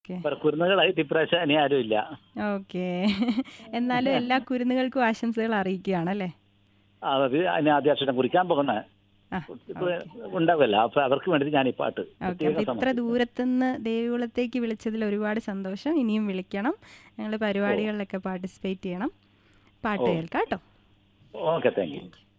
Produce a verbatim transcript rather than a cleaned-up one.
Okay. വേറെ കുരുന്നുകളായിട്ട് ഇപ്രാവശ്യം ഇനി ആരും ഇല്ല. ഓക്കെ. എന്നാലും എല്ലാ കുരുന്നുകൾക്കും ആശംസകൾ അറിയിക്കുകയാണല്ലേ? ആ, അത് ഇനി ആദ്യാക്ഷരം കുറിക്കാൻ പോകുന്ന ആ. ഇപ്പൊ ഓക്കെ. ഉണ്ടാവുമല്ലോ, അപ്പൊ അവർക്ക് വേണ്ടിയിട്ട് ഞാൻ ഈ പാട്ട് ഓക്കെ. പ്രത്യേകം അപ്പോൾ ഇത്ര സമർപ്പിക്കാം. ദൂരത്തുനിന്ന് ദേവികുളത്തേക്ക് വിളിച്ചതിൽ ഒരുപാട് സന്തോഷം. ഇനിയും വിളിക്കണം. ഞങ്ങൾ ഓ പരിപാടികളിലൊക്കെ പാർട്ടിസിപ്പേറ്റ് ചെയ്യണം. പാട്ട് ഓ കേൾക്കാം കേട്ടോ. Okay, thank you.